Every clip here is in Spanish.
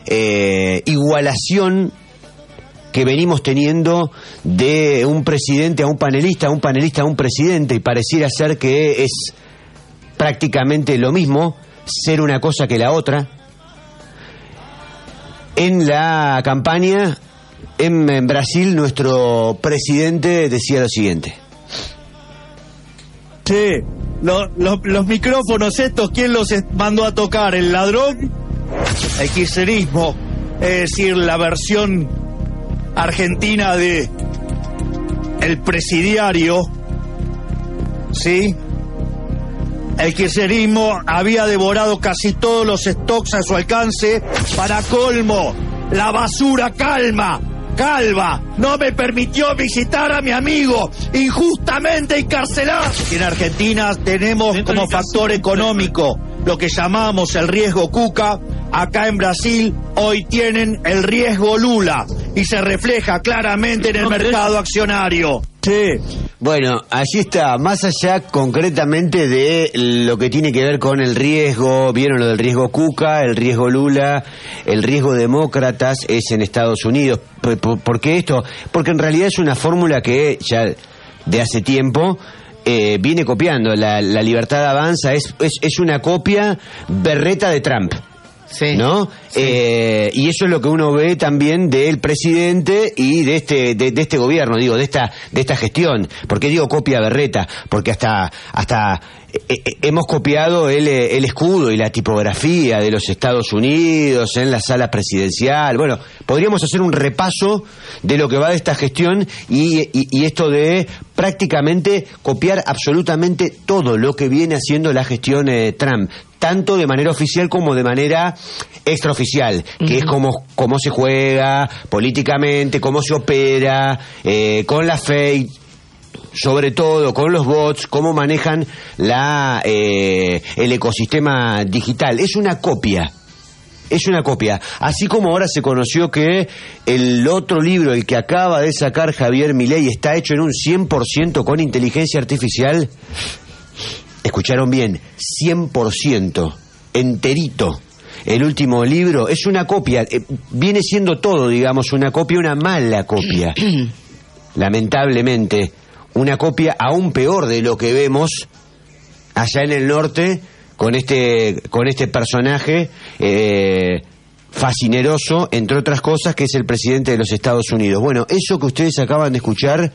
igualación que venimos teniendo de un presidente a un panelista, un panelista a un presidente, y pareciera ser que es prácticamente lo mismo, ser una cosa que la otra. En la campaña en Brasil, nuestro presidente decía lo siguiente. Sí, los micrófonos estos, ¿quién los mandó a tocar? ¿El ladrón? El kirchnerismo, es decir, la versión argentina de el presidiario, ¿sí? El kirchnerismo había devorado casi todos los stocks a su alcance. Para colmo, la basura calva no me permitió visitar a mi amigo injustamente encarcelado. En Argentina tenemos como factor económico lo que llamamos el riesgo Cuca. Acá en Brasil hoy tienen el riesgo Lula y se refleja claramente en el mercado accionario. Sí. Bueno, allí está, más allá concretamente de lo que tiene que ver con el riesgo, vieron lo del riesgo Cuca, el riesgo Lula, el riesgo demócratas es en Estados Unidos. ¿Por qué esto? Porque en realidad es una fórmula que ya de hace tiempo viene copiando. La libertad avanza, es una copia berreta de Trump. Sí, ¿no? Sí. Y eso es lo que uno ve también del presidente y de este gobierno, digo, de esta gestión. ¿Por qué digo copia berreta? Porque hasta hemos copiado el escudo y la tipografía de los Estados Unidos en la sala presidencial. Bueno, podríamos hacer un repaso de lo que va de esta gestión y esto de prácticamente copiar absolutamente todo lo que viene haciendo la gestión Trump, tanto de manera oficial como de manera extraoficial, que es cómo se juega políticamente, cómo se opera, con la fake, sobre todo con los bots, cómo manejan el ecosistema digital. Es una copia. Así como ahora se conoció que el otro libro, el que acaba de sacar Javier Milei, está hecho en un 100% con inteligencia artificial. Escucharon bien, 100%, enterito. El último libro es una copia, viene siendo todo, digamos, una copia, una mala copia. Lamentablemente, una copia aún peor de lo que vemos allá en el norte con este personaje fascineroso, entre otras cosas, que es el presidente de los Estados Unidos. Bueno, eso que ustedes acaban de escuchar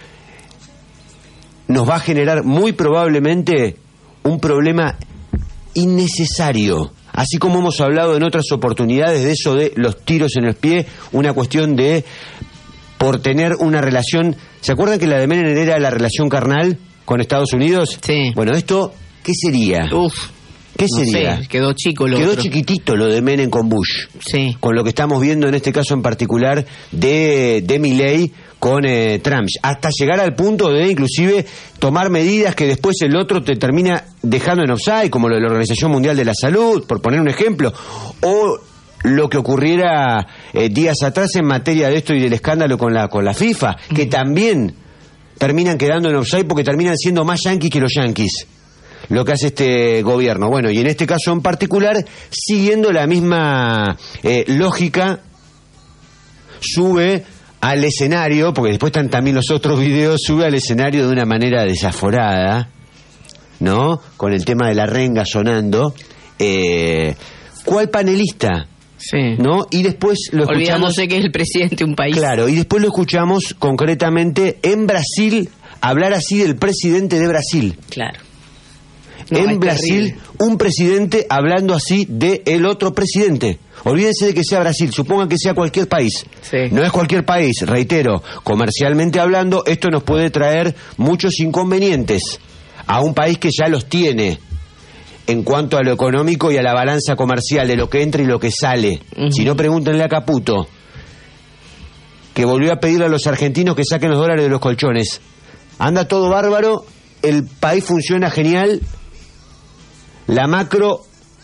nos va a generar muy probablemente un problema innecesario. Así como hemos hablado en otras oportunidades de eso de los tiros en el pie, una cuestión de por tener una relación. ¿Se acuerdan que la de Menem era la relación carnal con Estados Unidos? Sí. Bueno, esto, ¿qué sería? ¿Qué sería? No sé, quedó chico Quedó chiquitito lo de Menem con Bush. Sí. Con lo que estamos viendo en este caso en particular de Milei con Trump, hasta llegar al punto de inclusive tomar medidas que después el otro te termina dejando en offside, como lo de la Organización Mundial de la Salud, por poner un ejemplo, o lo que ocurriera días atrás en materia de esto y del escándalo con la FIFA, que también terminan quedando en offside porque terminan siendo más yanquis que los yanquis, lo que hace este gobierno. Bueno, y en este caso en particular, siguiendo la misma lógica, sube al escenario, porque después están también los otros videos, sube al escenario de una manera desaforada, ¿no? Con el tema de la renga sonando. ¿Cuál panelista? Sí. ¿No? Y después lo escuchamos... Olvidándose que es el presidente de un país. Claro, y después lo escuchamos concretamente en Brasil, hablar así del presidente de Brasil. Claro. No, en Brasil, terrible. Un presidente hablando así de el otro presidente. Olvídense de que sea Brasil, supongan que sea cualquier país. Sí. No es cualquier país, reitero, comercialmente hablando, esto nos puede traer muchos inconvenientes a un país que ya los tiene en cuanto a lo económico y a la balanza comercial de lo que entra y lo que sale. Si no, pregúntenle a Caputo, que volvió a pedirle a los argentinos que saquen los dólares de los colchones. Anda todo bárbaro, el país funciona genial, la macro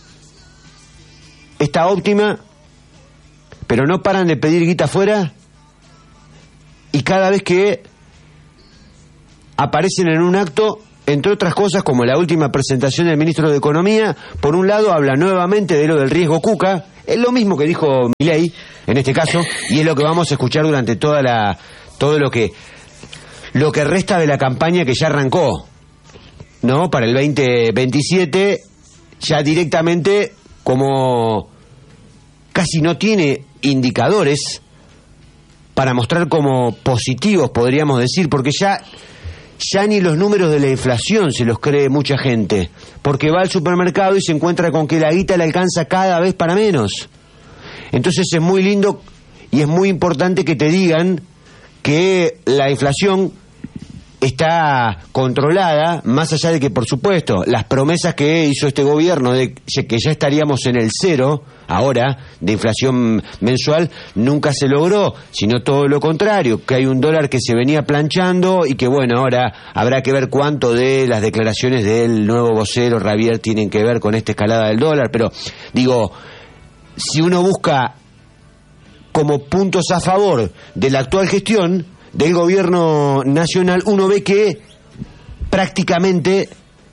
está óptima, pero no paran de pedir guita afuera, y cada vez que aparecen en un acto entre otras cosas, como la última presentación del ministro de Economía, por un lado habla nuevamente de lo del riesgo Cuca, es lo mismo que dijo Milei en este caso, y es lo que vamos a escuchar durante todo lo que resta de la campaña que ya arrancó, ¿no? Para el 2027, ya directamente, como casi no tiene indicadores para mostrar como positivos, podríamos decir, porque ya ni los números de la inflación se los cree mucha gente, porque va al supermercado y se encuentra con que la guita le alcanza cada vez para menos. Entonces es muy lindo y es muy importante que te digan que la inflación está controlada, más allá de que, por supuesto, las promesas que hizo este gobierno de que ya estaríamos en el 0 ahora de inflación mensual, nunca se logró, sino todo lo contrario, que hay un dólar que se venía planchando y que, bueno, ahora habrá que ver cuánto de las declaraciones del nuevo vocero Ravier tienen que ver con esta escalada del dólar, pero digo, si uno busca como puntos a favor de la actual gestión del gobierno nacional, uno ve que prácticamente,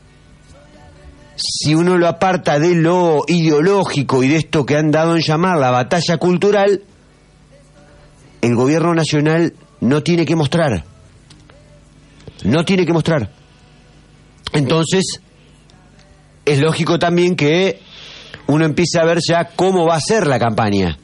si uno lo aparta de lo ideológico y de esto que han dado en llamar la batalla cultural, el gobierno nacional no tiene que mostrar. No tiene que mostrar. Entonces, es lógico también que uno empiece a ver ya cómo va a ser la campaña.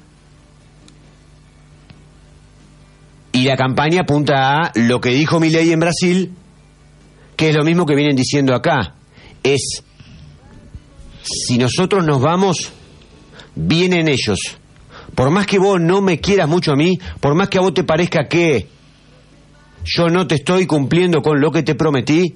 Y la campaña apunta a lo que dijo Milei en Brasil, que es lo mismo que vienen diciendo acá. Es, si nosotros nos vamos, vienen ellos. Por más que vos no me quieras mucho a mí, por más que a vos te parezca que yo no te estoy cumpliendo con lo que te prometí,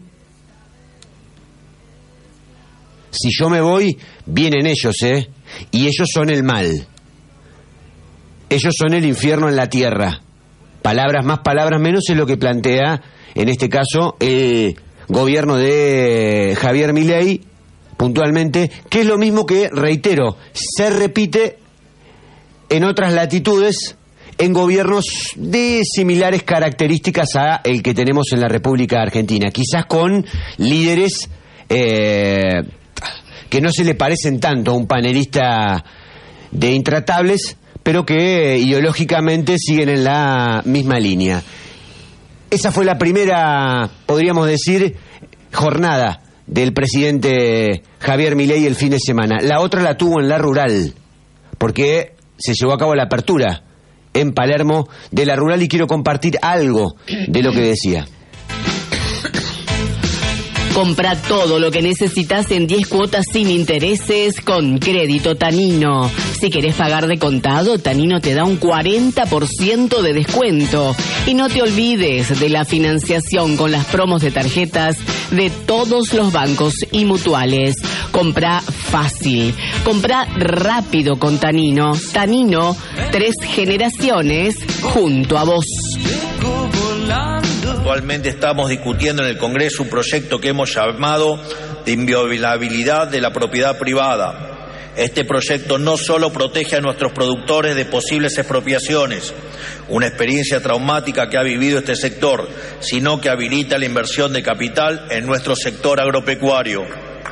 si yo me voy, vienen ellos, y ellos son el mal. Ellos son el infierno en la tierra. Palabras más, palabras menos, es lo que plantea, en este caso, el gobierno de Javier Milei, puntualmente, que es lo mismo que, reitero, se repite en otras latitudes, en gobiernos de similares características a el que tenemos en la República Argentina, quizás con líderes que no se le parecen tanto a un panelista de Intratables, pero que ideológicamente siguen en la misma línea. Esa fue la primera, podríamos decir, jornada del presidente Javier Milei el fin de semana. La otra la tuvo en la rural, porque se llevó a cabo la apertura en Palermo de la rural, y quiero compartir algo de lo que decía. Compra todo lo que necesitas en 10 cuotas sin intereses con Crédito Tanino. Si querés pagar de contado, Tanino te da un 40% de descuento. Y no te olvides de la financiación con las promos de tarjetas de todos los bancos y mutuales. Compra fácil, compra rápido con Tanino. Tanino, 3 generaciones junto a vos. Actualmente estamos discutiendo en el Congreso un proyecto que hemos llamado de inviolabilidad de la propiedad privada. Este proyecto no solo protege a nuestros productores de posibles expropiaciones, una experiencia traumática que ha vivido este sector, sino que habilita la inversión de capital en nuestro sector agropecuario.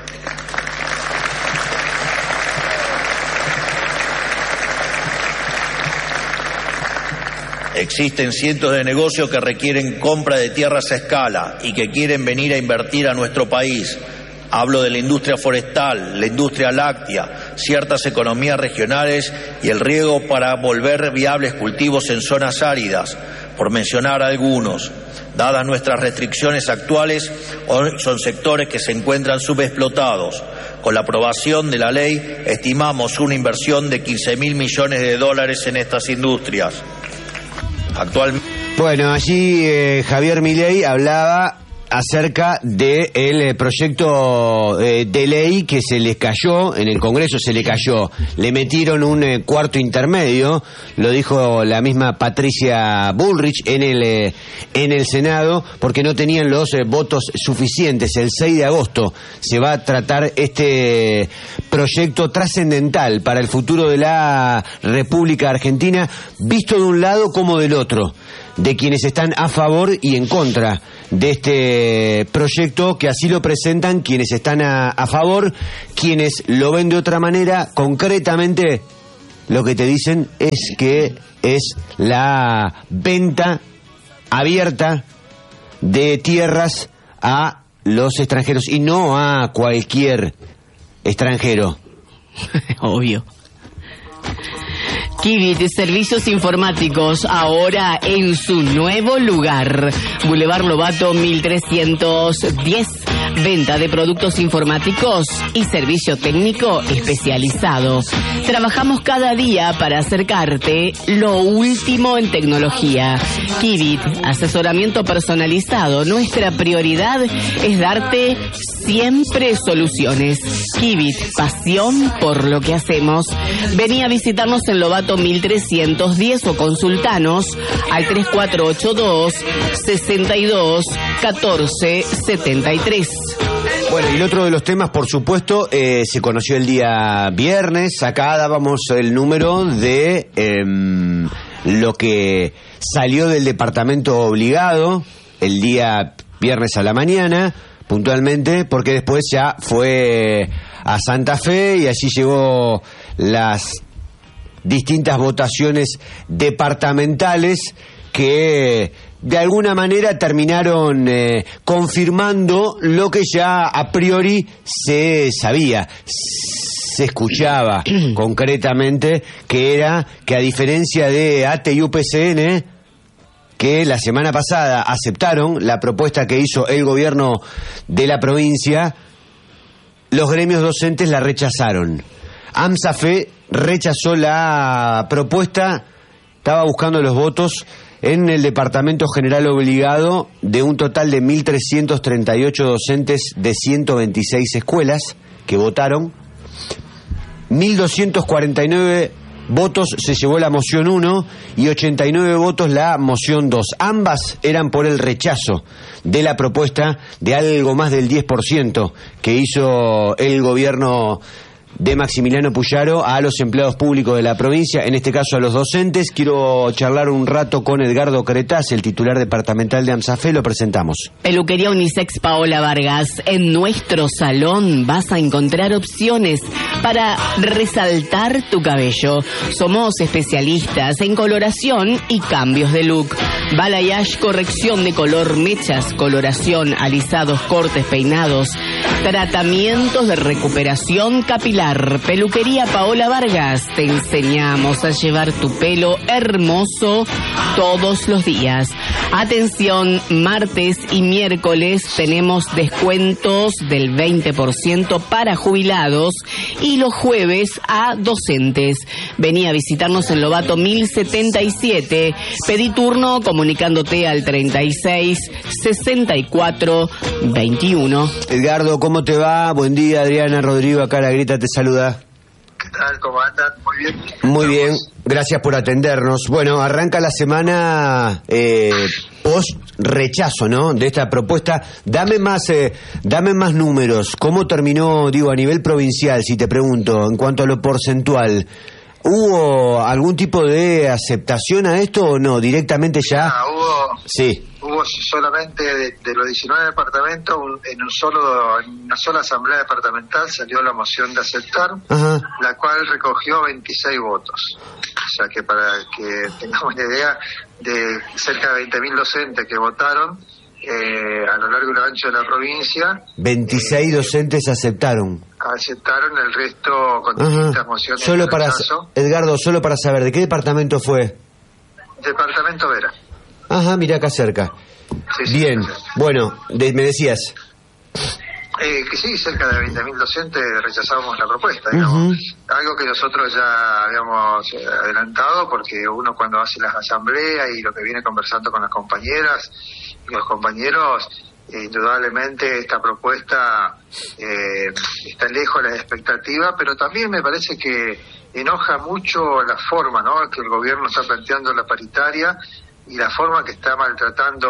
Existen cientos de negocios que requieren compra de tierras a escala y que quieren venir a invertir a nuestro país. Hablo de la industria forestal, la industria láctea, ciertas economías regionales y el riego para volver viables cultivos en zonas áridas, por mencionar algunos. Dadas nuestras restricciones actuales, hoy son sectores que se encuentran subexplotados. Con la aprobación de la ley, estimamos una inversión de $15.000 millones en estas industrias. Actualmente. Bueno, allí Javier Milei hablaba acerca del proyecto de ley que se les cayó, en el Congreso se le cayó, le metieron un cuarto intermedio, lo dijo la misma Patricia Bullrich en el Senado, porque no tenían los votos suficientes. El 6 de agosto se va a tratar este proyecto trascendental para el futuro de la República Argentina, visto de un lado como del otro. de quienes están a favor y en contra de este proyecto, que así lo presentan quienes están a favor, quienes lo ven de otra manera. Concretamente, lo que te dicen es que es la venta abierta de tierras a los extranjeros y no a cualquier extranjero. Obvio. Kivit, servicios informáticos, ahora en su nuevo lugar. Boulevard Lobato 1310. Venta de productos informáticos y servicio técnico especializado. Trabajamos cada día para acercarte lo último en tecnología. Kivit, asesoramiento personalizado. Nuestra prioridad es darte siempre soluciones. Kivit, pasión por lo que hacemos. Vení a visitarnos en Lobato 1310 o consultanos al 3482 62 14 73. Bueno, y el otro de los temas, por supuesto, se conoció el día viernes. Acá dábamos el número de lo que salió del departamento obligado el día viernes a la mañana, puntualmente, porque después ya fue a Santa Fe y allí llegó las distintas votaciones departamentales que de alguna manera terminaron confirmando lo que ya a priori se sabía, se escuchaba concretamente, que era que a diferencia de ATE y UPCN, que la semana pasada aceptaron la propuesta que hizo el gobierno de la provincia, los gremios docentes la rechazaron. AMSAFE rechazó la propuesta, estaba buscando los votos en el Departamento General Obligado de un total de 1.338 docentes de 126 escuelas que votaron. 1.249 votos se llevó la moción 1 y 89 votos la moción 2. Ambas eran por el rechazo de la propuesta de algo más del 10% que hizo el gobierno de Maximiliano Puyaro a los empleados públicos de la provincia, en este caso a los docentes. Quiero charlar un rato con Edgardo Cretaz, el titular departamental de AMSAFE, lo presentamos. Peluquería Unisex Paola Vargas. En nuestro salón vas a encontrar opciones para resaltar tu cabello. Somos especialistas en coloración y cambios de look. Balayage, corrección de color, mechas, coloración, alisados, cortes, peinados, tratamientos de recuperación capilar. Peluquería Paola Vargas, te enseñamos a llevar tu pelo hermoso todos los días. Atención, martes y miércoles tenemos descuentos del 20% para jubilados y los jueves a docentes. Vení a visitarnos en Lobato 1077. Pedí turno comunicándote al 36 64 21. Edgardo, ¿cómo te va? Buen día, Adriana Rodrigo, acá la Grita te saluda. ¿Qué tal? ¿Cómo andan? Muy bien. Muy bien, gracias por atendernos. Bueno, arranca la semana post rechazo, ¿no?, de esta propuesta. Dame más números. ¿Cómo terminó, digo, a nivel provincial, si te pregunto, en cuanto a lo porcentual? ¿Hubo algún tipo de aceptación a esto o no? ¿Directamente ya? Hubo solamente de los 19 departamentos, en una sola asamblea departamental salió la moción de aceptar, Ajá. La cual recogió 26 votos. O sea que para que tengamos la idea de cerca de 20.000 docentes que votaron a lo largo y lo ancho de la provincia. 26 docentes aceptaron. Aceptaron, el resto con distintas mociones. Edgardo, solo para saber, ¿de qué departamento fue? Departamento Vera. Ajá, mira acá cerca. Sí, bien, sí. Bueno, me decías. Que sí, cerca de 20.000 docentes rechazábamos la propuesta, digamos. Algo que nosotros ya habíamos adelantado, porque uno cuando hace las asambleas y lo que viene conversando con las compañeras y los compañeros, indudablemente esta propuesta está lejos de la expectativa, pero también me parece que enoja mucho la forma, ¿no?, que el gobierno está planteando la paritaria y la forma que está maltratando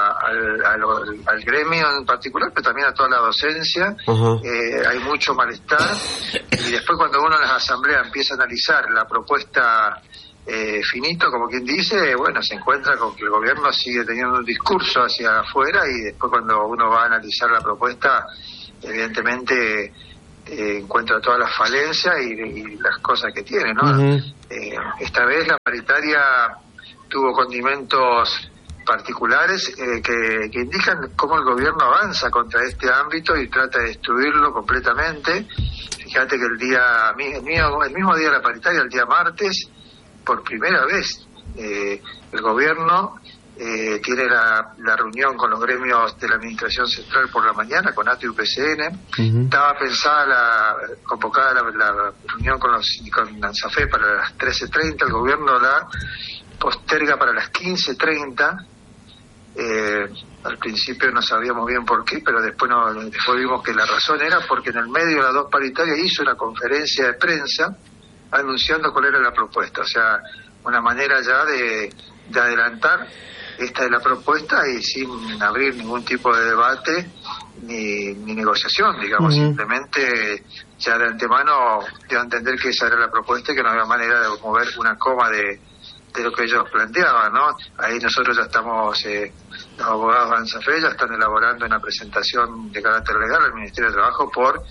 al gremio en particular, pero también a toda la docencia. Hay mucho malestar, y después cuando uno en las asambleas empieza a analizar la propuesta finito, como quien dice, bueno, se encuentra con que el gobierno sigue teniendo un discurso hacia afuera y después cuando uno va a analizar la propuesta, evidentemente encuentra todas las falencias y las cosas que tiene, ¿no? Uh-huh. Esta vez la paritaria tuvo condimentos particulares que indican cómo el gobierno avanza contra este ámbito y trata de destruirlo completamente. Fíjate que el mismo día de la paritaria, el día martes, por primera vez el gobierno tiene la reunión con los gremios de la Administración Central por la mañana, con ATE y UPCN. Uh-huh. Estaba convocada la reunión con ANSAFE para las 13:30, el gobierno la posterga para las 15:30. Al principio no sabíamos bien por qué, pero después vimos que la razón era porque en el medio de las dos paritarias hizo una conferencia de prensa anunciando cuál era la propuesta, o sea, una manera ya de adelantar esta es la propuesta y sin abrir ningún tipo de debate ni negociación, digamos. Uh-huh. Simplemente ya de antemano dio a entender que esa era la propuesta y que no había manera de mover una coma de lo que ellos planteaban, ¿no? Ahí nosotros ya estamos, los abogados de ANSAFE ya están elaborando una presentación de carácter legal al Ministerio de Trabajo por,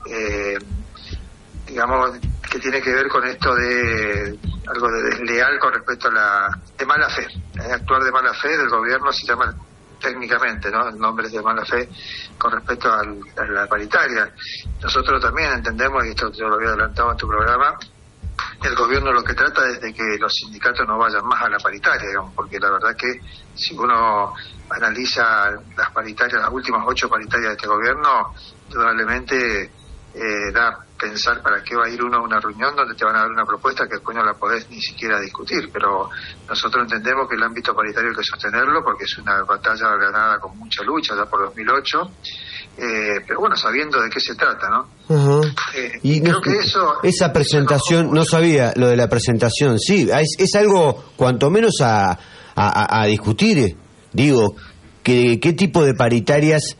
digamos, que tiene que ver con esto de algo de desleal con respecto a de mala fe, actuar de mala fe del gobierno se llama técnicamente, ¿no? El nombre es de mala fe con respecto a la paritaria. Nosotros también entendemos, y esto yo lo había adelantado en tu programa, el gobierno lo que trata es de que los sindicatos no vayan más a la paritaria, digamos, porque la verdad que si uno analiza las paritarias, las últimas 8 paritarias de este gobierno, indudablemente da pensar para qué va a ir uno a una reunión donde te van a dar una propuesta que después no la podés ni siquiera discutir, pero nosotros entendemos que el ámbito paritario hay que sostenerlo porque es una batalla ganada con mucha lucha ya por 2008, pero bueno, sabiendo de qué se trata, ¿no? Uh-huh. Y creo que esa presentación, no sabía lo de la presentación, sí, es algo cuanto menos a discutir, digo, ¿qué tipo de paritarias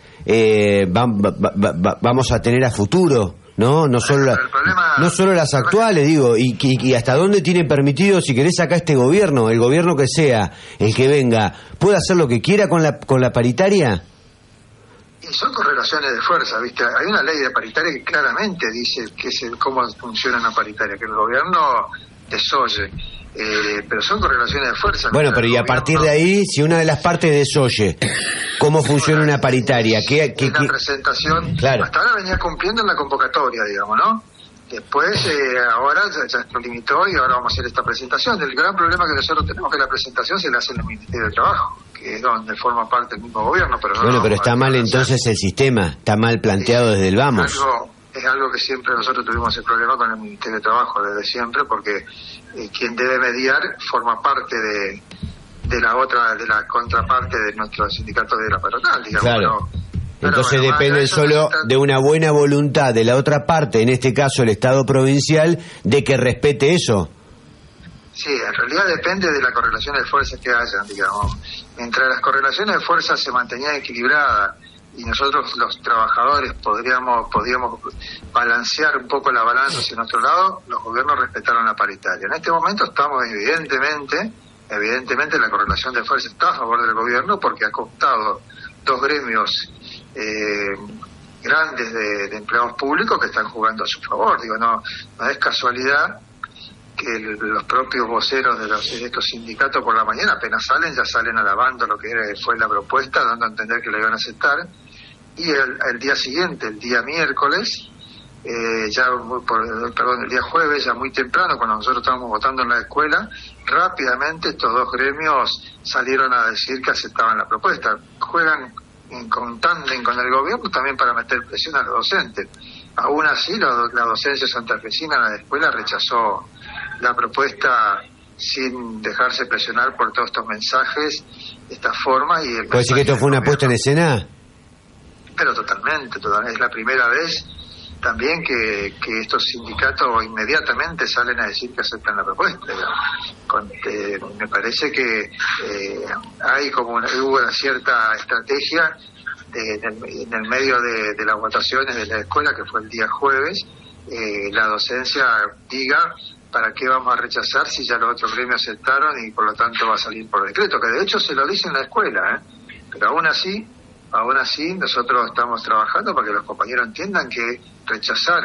vamos a tener a futuro? No solo las actuales, digo, y hasta dónde tiene permitido, si querés acá el gobierno que sea el que venga, ¿puede hacer lo que quiera con la paritaria? Y son correlaciones de fuerza, ¿viste? Hay una ley de paritaria que claramente dice cómo funciona una paritaria, que el gobierno desoye, pero son correlaciones de fuerza. Bueno, pero y a partir de ahí, si una de las partes desoye, ¿cómo funciona una paritaria? La presentación, claro. Hasta ahora venía cumpliendo en la convocatoria, digamos, ¿no? Después, ahora ya lo limitó y ahora vamos a hacer esta presentación. El gran problema que nosotros tenemos es que la presentación se la hace en el Ministerio de Trabajo, que es donde forma parte el mismo gobierno. Pero pero está mal entonces el sistema, está mal planteado desde el vamos. Es algo que siempre nosotros tuvimos el problema con el Ministerio de Trabajo desde siempre, porque quien debe mediar forma parte de la contraparte de nuestro sindicato de la patronal, digamos. Claro. Entonces depende solo de una buena voluntad de la otra parte, en este caso el Estado provincial, de que respete eso. Sí, en realidad depende de la correlación de fuerzas que hayan, digamos. Mientras las correlaciones de fuerzas se mantenían equilibradas y nosotros los trabajadores podíamos balancear un poco la balanza hacia nuestro lado, los gobiernos respetaron la paritaria. En este momento estamos evidentemente la correlación de fuerzas está a favor del gobierno porque ha costado 2 gremios grandes de empleados públicos que están jugando a su favor. Digo, no es casualidad que los propios voceros de estos sindicatos por la mañana apenas ya salen alabando lo que fue la propuesta, dando a entender que la iban a aceptar, y el día siguiente, el día miércoles, el día jueves, ya muy temprano, cuando nosotros estábamos votando en la escuela, rápidamente estos 2 gremios salieron a decir que aceptaban la propuesta. Juegan en tándem con el gobierno también para meter presión a los docentes. Aún así, la docencia santafesina, la escuela, rechazó la propuesta sin dejarse presionar por todos estos mensajes, esta forma. ¿Puede decir que esto fue una puesta en escena? Pero totalmente. Es la primera vez también que estos sindicatos inmediatamente salen a decir que aceptan la propuesta. Me parece que hubo una cierta estrategia en el medio de las votaciones de la escuela, que fue el día jueves, la docencia diga ¿para qué vamos a rechazar si ya los otros gremios aceptaron y por lo tanto va a salir por decreto? Que de hecho se lo dice en la escuela, pero aún así nosotros estamos trabajando para que los compañeros entiendan que rechazar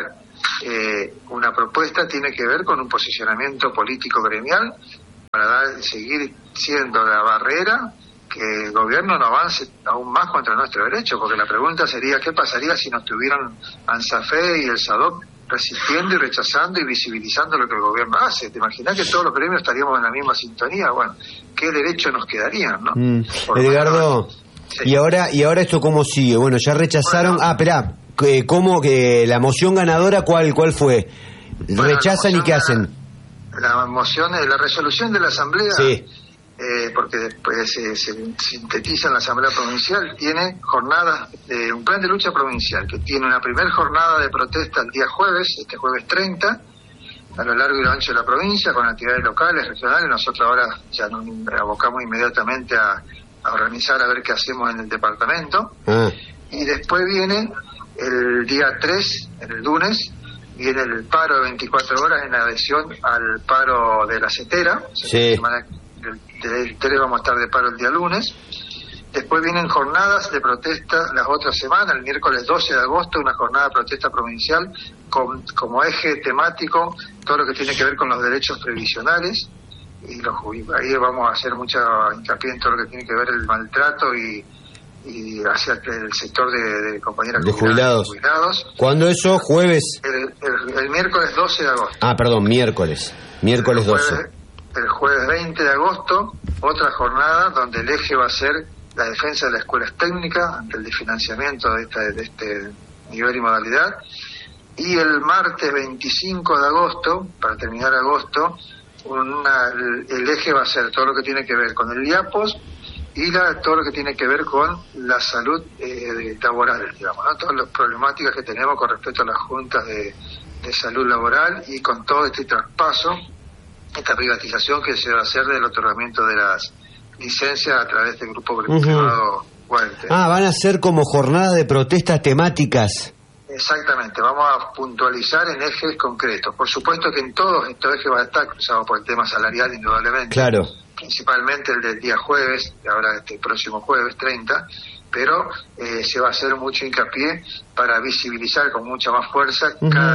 una propuesta tiene que ver con un posicionamiento político gremial para seguir siendo la barrera que el gobierno no avance aún más contra nuestro derecho, porque la pregunta sería ¿qué pasaría si no estuvieran ANSAFE y el SADOC resistiendo y rechazando y visibilizando lo que el gobierno hace? ¿Te imaginas que todos los gremios estaríamos en la misma sintonía? Bueno, ¿qué derechos nos quedarían, no? Edgardo, sí. ¿Y ahora esto cómo sigue? Bueno, ya rechazaron... Bueno, esperá, ¿cómo que la moción ganadora cuál fue? ¿Rechazan y qué hacen? La moción, la resolución de la Asamblea... Sí. Porque después se sintetiza en la Asamblea Provincial, tiene jornadas, un plan de lucha provincial, que tiene una primera jornada de protesta el día jueves, este jueves 30, a lo largo y lo ancho de la provincia, con actividades locales, regionales. Nosotros ahora ya nos abocamos inmediatamente a organizar a ver qué hacemos en el departamento. Y después viene el día 3, el lunes, viene el paro de 24 horas en adhesión al paro de la CETERA. Sí. Del 3 vamos a estar de paro el día lunes. Después vienen jornadas de protesta las otras semanas, el miércoles 12 de agosto, una jornada de protesta provincial como eje temático todo lo que tiene que ver con los derechos previsionales, y ahí vamos a hacer mucha hincapié en todo lo que tiene que ver el maltrato y hacia el sector de compañeras de jubilados. ¿Cuándo eso? ¿Jueves? El miércoles 12 de agosto. Perdón, miércoles 12. El jueves 20 de agosto, otra jornada donde el eje va a ser la defensa de las escuelas técnicas ante el desfinanciamiento de este nivel y modalidad. Y el martes 25 de agosto, para terminar agosto, el eje va a ser todo lo que tiene que ver con el IAPOS y todo lo que tiene que ver con la salud laboral, digamos, ¿no? Todas las problemáticas que tenemos con respecto a las juntas de salud laboral y con todo este traspaso, esta privatización que se va a hacer del otorgamiento de las licencias a través del grupo privado Gualte. Van a ser como jornadas de protestas temáticas. Exactamente, vamos a puntualizar en ejes concretos. Por supuesto que en todos estos ejes va a estar cruzado por el tema salarial, indudablemente. Claro. Principalmente el del día jueves, ahora este próximo jueves 30, pero se va a hacer mucho hincapié para visibilizar con mucha más fuerza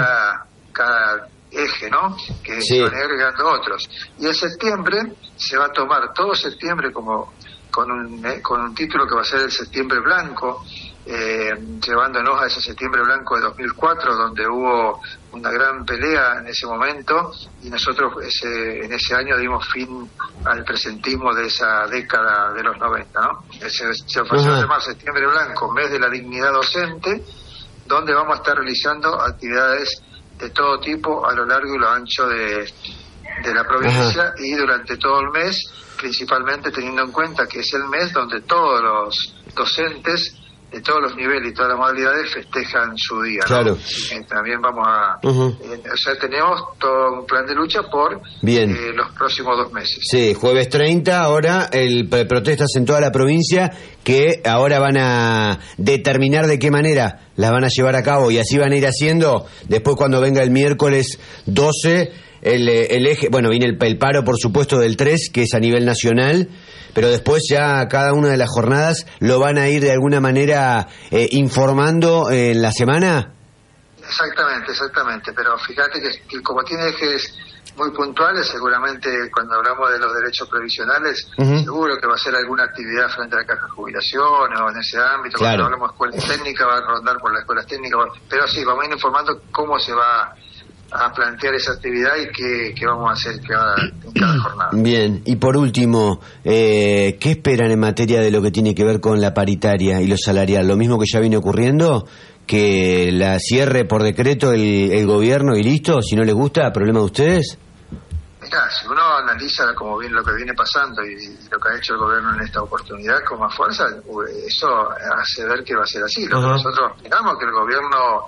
cada eje, ¿no? Que se van agregando otros. Y en septiembre se va a tomar todo septiembre como con un título que va a ser el Septiembre Blanco, llevándonos a ese Septiembre Blanco de 2004, donde hubo una gran pelea en ese momento, y nosotros en ese año dimos fin al presentismo de esa década de los 90, ¿no? Se ofreció llamar Septiembre Blanco, mes de la dignidad docente, donde vamos a estar realizando actividades de todo tipo a lo largo y lo ancho de la provincia y durante todo el mes, principalmente teniendo en cuenta que es el mes donde todos los docentes de todos los niveles y todas las modalidades festejan su día, ¿no? Claro. También vamos a... o sea, tenemos todo un plan de lucha por los próximos 2 meses. Sí, jueves 30, ahora protestas en toda la provincia que ahora van a determinar de qué manera las van a llevar a cabo y así van a ir haciendo. Después cuando venga el miércoles 12, el eje... Bueno, viene el paro, por supuesto, del 3, que es a nivel nacional, pero después ya cada una de las jornadas lo van a ir de alguna manera informando en la semana. Exactamente, pero fíjate que como tiene ejes muy puntuales, seguramente cuando hablamos de los derechos previsionales, seguro que va a ser alguna actividad frente a la caja de jubilación o en ese ámbito. Claro. Cuando hablamos de escuelas técnicas, va a rondar por las escuelas técnicas, pero sí, vamos a ir informando cómo se va a plantear esa actividad y qué vamos a hacer en cada jornada. Bien, y por último, ¿qué esperan en materia de lo que tiene que ver con la paritaria y lo salarial? ¿Lo mismo que ya viene ocurriendo? ¿Que la cierre por decreto el gobierno y listo? Si no les gusta, ¿problema de ustedes? Mirá, si uno analiza como bien lo que viene pasando y lo que ha hecho el gobierno en esta oportunidad con más fuerza, eso hace ver que va a ser así. Lo que nosotros esperamos que el gobierno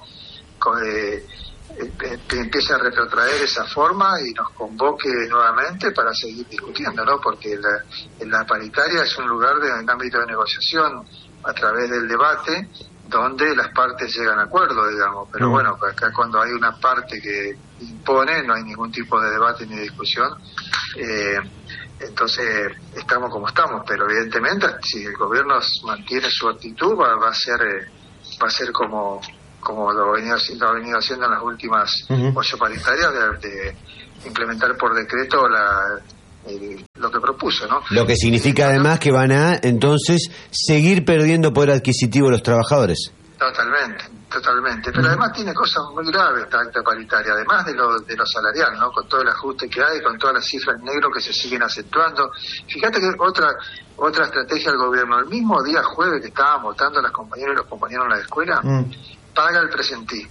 empiece a retrotraer esa forma y nos convoque nuevamente para seguir discutiendo, ¿no? Porque la paritaria es un lugar en ámbito de negociación a través del debate donde las partes llegan a acuerdo, digamos, pero bueno, acá cuando hay una parte que impone, no hay ningún tipo de debate ni discusión, entonces estamos como estamos, pero evidentemente si el gobierno mantiene su actitud va a ser como lo ha venido haciendo en las últimas 8 paritarias, de implementar por decreto lo que propuso, ¿no? Lo que significa además que van a entonces seguir perdiendo poder adquisitivo los trabajadores. Totalmente, pero además tiene cosas muy graves esta acta paritaria, además de lo salarial, ¿no? Con todo el ajuste que hay, con todas las cifras en negro que se siguen acentuando. Fíjate que otra estrategia del gobierno, el mismo día jueves que estaban votando las compañeras y los compañeros en la escuela, paga el presentismo.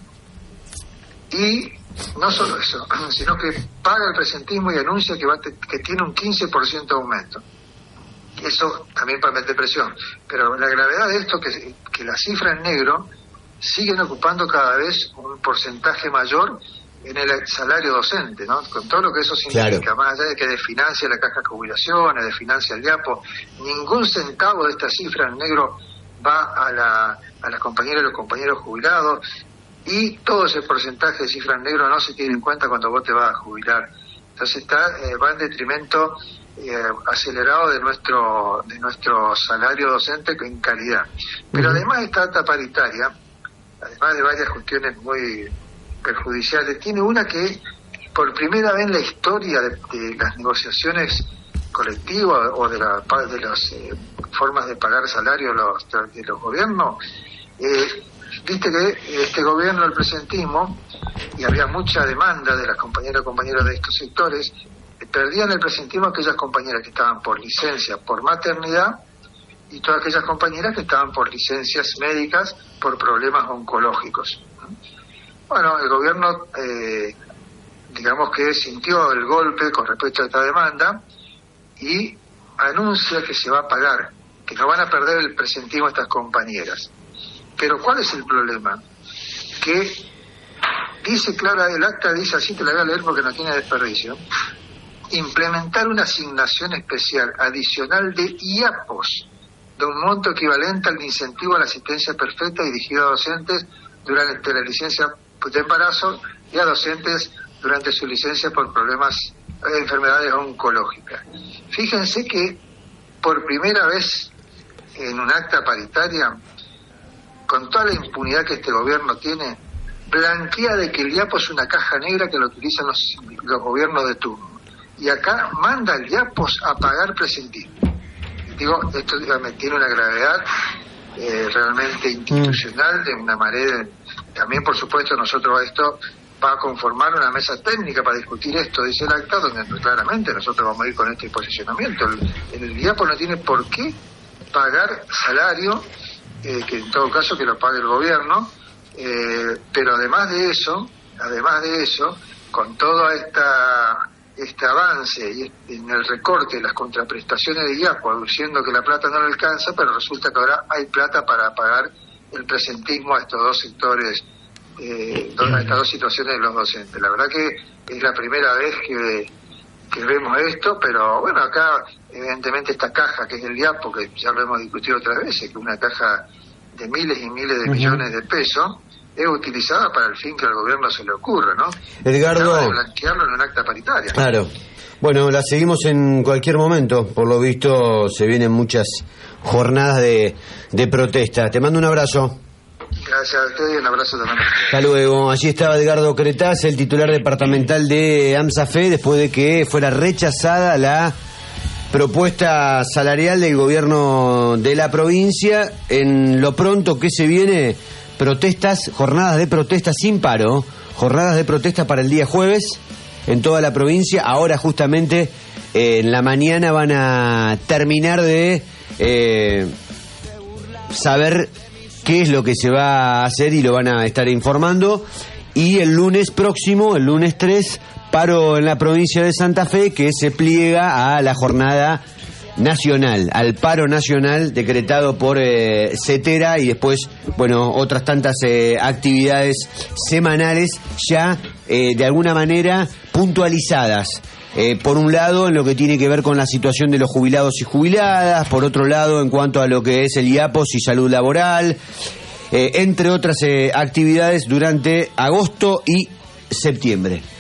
Y no solo eso, sino que paga el presentismo y anuncia que tiene un 15% de aumento. Eso también para meter presión. Pero la gravedad de esto es que las cifras en negro siguen ocupando cada vez un porcentaje mayor en el salario docente, ¿no? Con todo lo que eso significa, claro. Más allá de que desfinancia la caja de jubilaciones, desfinancia el IAPO, ningún centavo de esta cifra en negro va a las compañeras y los compañeros jubilados, y todo ese porcentaje de cifra en negro no se tiene en cuenta cuando vos te vas a jubilar. Entonces va en detrimento acelerado de nuestro salario docente en calidad. Pero además esta acta paritaria, además de varias cuestiones muy perjudiciales, tiene una que por primera vez en la historia de las negociaciones colectivas o de las formas de pagar salario de los gobiernos, viste que este gobierno, el presentismo, y había mucha demanda de las compañeras y compañeros de estos sectores, perdían el presentismo aquellas compañeras que estaban por licencia por maternidad y todas aquellas compañeras que estaban por licencias médicas por problemas oncológicos. Bueno, el gobierno digamos que sintió el golpe con respecto a esta demanda y anuncia que se va a pagar, que no van a perder el presentismo estas compañeras. Pero ¿cuál es el problema? Que dice clara, el acta dice así, te la voy a leer porque no tiene desperdicio: implementar una asignación especial adicional de IAPOS de un monto equivalente al incentivo a la asistencia perfecta dirigido a docentes durante la licencia de embarazo y a docentes durante su licencia por problemas de enfermedades oncológicas. Fíjense que por primera vez en un acta paritaria, con toda la impunidad que este gobierno tiene, blanquea de que el IAPO es una caja negra que lo utilizan los gobiernos de turno. Y acá manda el IAPOS a pagar presentismo. Digo, esto tiene una gravedad realmente institucional, de una manera. También, por supuesto, nosotros esto va a conformar una mesa técnica para discutir esto, dice el acta, donde claramente nosotros vamos a ir con este posicionamiento. El IAPO no tiene por qué pagar salario, que en todo caso que lo pague el gobierno, pero además de eso, con todo este avance y en el recorte de las contraprestaciones de IAPO, diciendo que la plata no le alcanza, pero resulta que ahora hay plata para pagar el presentismo a estos dos sectores, a estas dos situaciones de los docentes. La verdad que es la primera vez que vemos esto, pero bueno, acá evidentemente esta caja que es el IAPO, que ya lo hemos discutido otras veces, que es una caja de miles y miles de millones de pesos, es utilizada para el fin que al gobierno se le ocurra, ¿no? Edgardo, de blanquearlo en un acta paritaria. Claro. Bueno, la seguimos en cualquier momento. Por lo visto se vienen muchas jornadas de protesta. Te mando un abrazo. Gracias a usted y un abrazo también. Hasta luego. Allí estaba Edgardo Cretaz, el titular departamental de AMSAFE, después de que fuera rechazada la propuesta salarial del gobierno de la provincia. En lo pronto que se viene, protestas, jornadas de protesta sin paro, jornadas de protesta para el día jueves en toda la provincia. Ahora justamente en la mañana van a terminar de saber qué es lo que se va a hacer y lo van a estar informando. Y el lunes próximo, el lunes 3, paro en la provincia de Santa Fe, que se pliega a la jornada nacional, al paro nacional decretado por CETERA, y después, bueno, otras tantas actividades semanales ya de alguna manera puntualizadas. Por un lado, en lo que tiene que ver con la situación de los jubilados y jubiladas, por otro lado, en cuanto a lo que es el IAPOS y salud laboral, entre otras actividades durante agosto y septiembre.